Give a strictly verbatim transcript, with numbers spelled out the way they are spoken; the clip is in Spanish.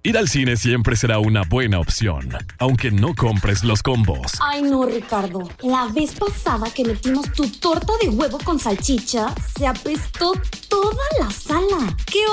Ir al cine siempre será una buena opción, aunque no compres los combos. Ay, no, Ricardo. La vez pasada que metimos tu torta de huevo con salchicha, se apestó toda la sala. ¿Qué